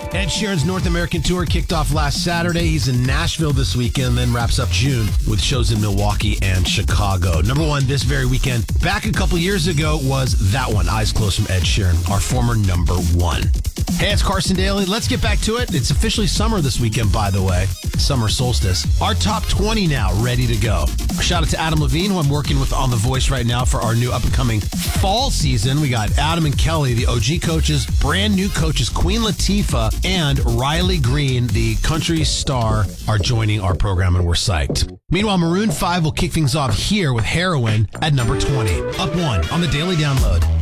Ed Sheeran's North American tour kicked off last Saturday. He's in Nashville this weekend, then wraps up June with shows in Milwaukee and Chicago. Number one this very weekend, back a couple years ago, was that one, Eyes Closed from Ed Sheeran, our former number one. Hey, it's Carson Daly. Let's get back to it. It's officially summer this weekend, by the way. Summer solstice. Our top 20 now, ready to go. Shout out to Adam Levine, who I'm working with on The Voice right now for our new up-and-coming fall season. We got Adam and Kelly, the OG coaches, brand new coaches, Queen Latifah, and Riley Green, the country star, are joining our program, and we're psyched. Meanwhile, Maroon 5 will kick things off here with Heroin at number 20. Up one on the Daily Download.